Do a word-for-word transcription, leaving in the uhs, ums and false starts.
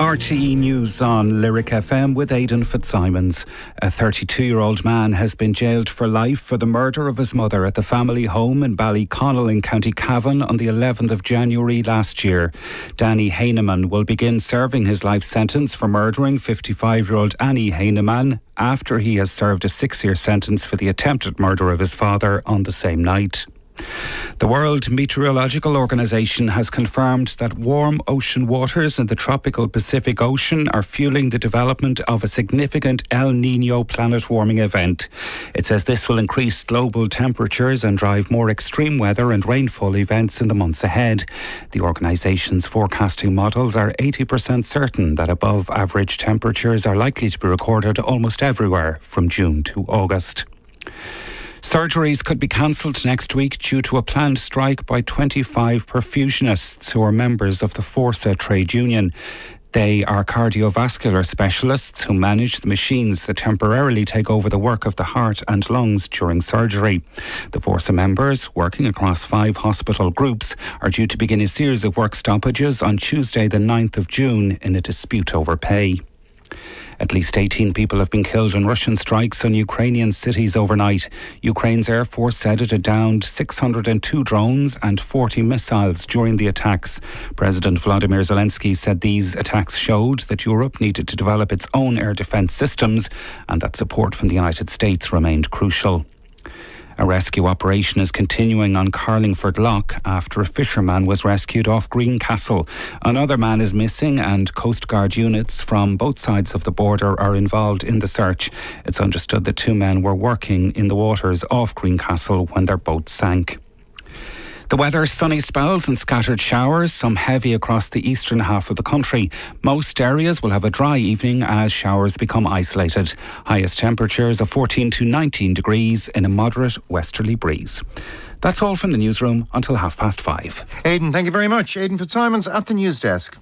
R T E News on Lyric F M with Aidan Fitzsimons. A thirty-two-year-old man has been jailed for life for the murder of his mother at the family home in Ballyconnell in County Cavan on the eleventh of January last year. Danny Heineman will begin serving his life sentence for murdering fifty-five-year-old Annie Heineman after he has served a six-year sentence for the attempted murder of his father on the same night. The World Meteorological Organization has confirmed that warm ocean waters in the tropical Pacific Ocean are fueling the development of a significant El Niño planet-warming event. It says this will increase global temperatures and drive more extreme weather and rainfall events in the months ahead. The organisation's forecasting models are eighty percent certain that above average temperatures are likely to be recorded almost everywhere from June to August. Surgeries could be cancelled next week due to a planned strike by twenty-five perfusionists who are members of the Forsa trade union. They are cardiovascular specialists who manage the machines that temporarily take over the work of the heart and lungs during surgery. The Forsa members, working across five hospital groups, are due to begin a series of work stoppages on Tuesday the ninth of June in a dispute over pay. At least eighteen people have been killed in Russian strikes on Ukrainian cities overnight. Ukraine's Air Force said it had downed six hundred two drones and forty missiles during the attacks. President Volodymyr Zelensky said these attacks showed that Europe needed to develop its own air defence systems and that support from the United States remained crucial. A rescue operation is continuing on Carlingford Lough after a fisherman was rescued off Greencastle. Another man is missing and Coast Guard units from both sides of the border are involved in the search. It's understood that two men were working in the waters off Greencastle when their boat sank. The weather, sunny spells and scattered showers, some heavy across the eastern half of the country. Most areas will have a dry evening as showers become isolated. Highest temperatures of fourteen to nineteen degrees in a moderate westerly breeze. That's all from the newsroom until half past five. Aidan, thank you very much. Aidan Fitzsimons at the news desk.